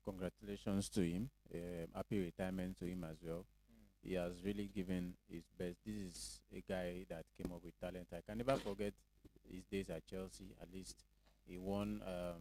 congratulations to him. Happy retirement to him as well. He has really given his best. This is a guy that came up with talent. I can never forget his days at Chelsea. At least he won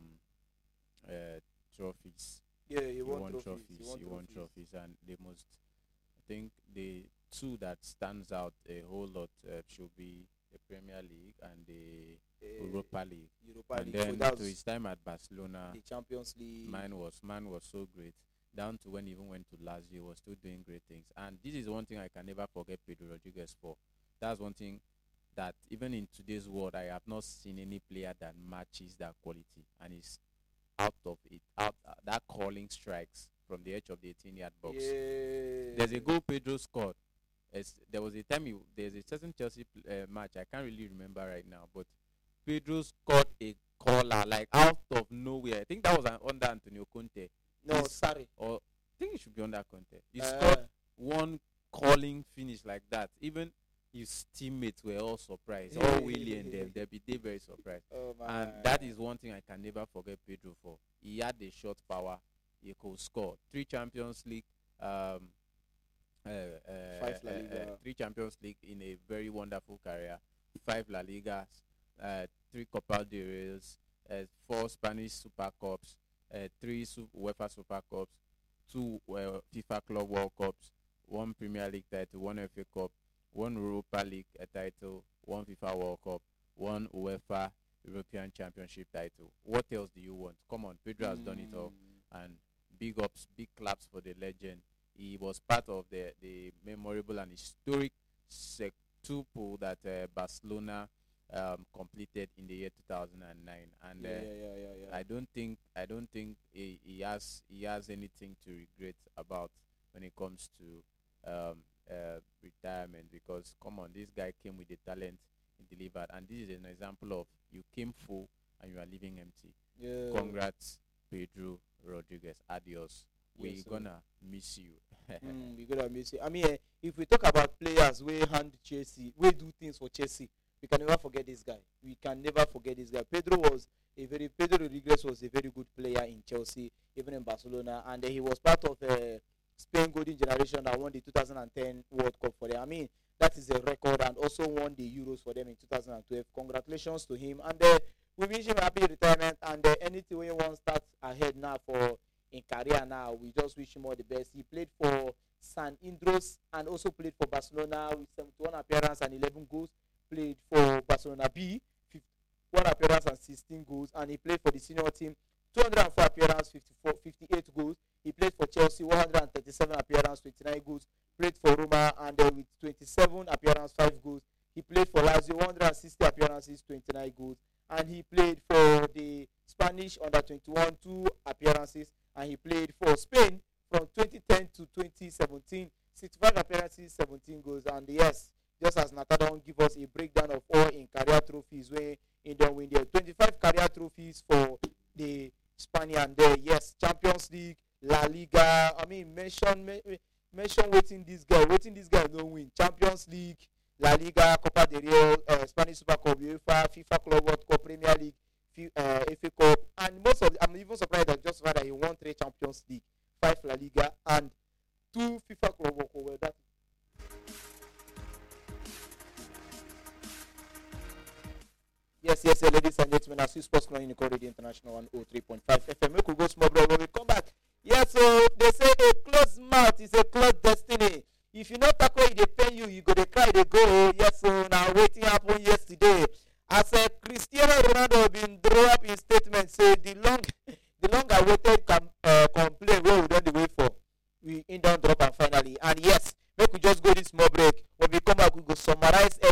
trophies. Yeah, He won trophies. He won trophies, and the most, I think, the two that stands out a whole lot should be the Premier League and the Europa League. Europa And League. So then that to was his time at Barcelona, the Champions League. man was so great. Down to when he even went to Lazio, he was still doing great things. And this is one thing I can never forget Pedro Rodriguez for. That's one thing that even in today's world, I have not seen any player that matches that quality. And he's out of it. That calling strikes from the edge of the 18-yard box. Yeah. There's a goal Pedro scored. There was a time there's a certain Chelsea match. I can't really remember right now, but Pedro scored a caller like out of nowhere. I think that was under Antonio Conte. No, He's- sorry. Or I think it should be under Conte. He scored one calling finish like that. Even his teammates were all surprised. All Willie and them, they very surprised. Oh my. And that is one thing I can never forget Pedro for. He had the shot power. He could score 3 Champions League, 5 La Liga. 3 Champions League in a very wonderful career, 5 La Ligas, 3 Copa del Reyes, 4 Spanish Super Cups, 3 UEFA Super Cups, 2 FIFA Club World Cups, 1 Premier League title, 1 FA Cup, 1 Europa League title, 1 FIFA World Cup, 1 UEFA European Championship title. What else do you want? Come on, Pedro has done it all. And big ups, big claps for the legend. He was part of the memorable and historic sextuple that Barcelona completed in the year 2009. And Yeah. I don't think he has anything to regret about when it comes to retirement, because come on, this guy came with the talent, he delivered, and this is an example of you came full and you are leaving empty. Yeah. Congrats, Pedro Rodriguez. Adios. We're Yes, sir. gonna miss you. We gonna miss it. I mean, if we talk about players we hand Chelsea, we do things for Chelsea, we can never forget this guy. We can never forget this guy. Pedro Rodriguez was a very good player in Chelsea, even in Barcelona, and he was part of Spain golden generation that won the 2010 World Cup for them. I mean, that is a record, and also won the Euros for them in 2012. Congratulations to him, and we wish him happy retirement, and anything we want start ahead now for in career now, we just wish him all the best. He played for San Indros and also played for Barcelona with 71 appearances and 11 goals. Played for Barcelona B, 51 appearances and 16 goals, and he played for the senior team, 204 appearances, 58 goals. He played for Chelsea, 137 appearances, 29 goals. Played for Roma, and with 27 appearances, 5 goals. He played for Lazio, 160 appearances, 29 goals. And he played for the Spanish under-21, 2 appearances. And he played for Spain from 2010 to 2017, 65 appearances, 17 goals. And yes, just as Natadon give us a breakdown of all in career trophies, where he don't win there 25 career trophies for the Spaniard there. Yes, Champions League, La Liga. I mean, mention waiting this guy no win. Champions League, La Liga, Copa del Rey, Spanish Super Cup, UEFA, FIFA Club World Cup, Premier League, FA Cup, and I'm even surprised that just that he won 3 Champions League, 5 La Liga, and 2 FIFA Club World Cup. Well, that yes, ladies and gentlemen, as you sports calling in Radio International 103.5 FM. We could go small break when we come back. Yes, so they say a closed mouth is a closed destiny. If you not tackle it, they pain you, you go to cry, they go. Yes, so now waiting happened yesterday. As Cristiano Ronaldo been draw up his statement, say the long awaited complaint where we don't wait for. We in down drop and finally. And yes, we could just go this small break. When we come back, we go summarize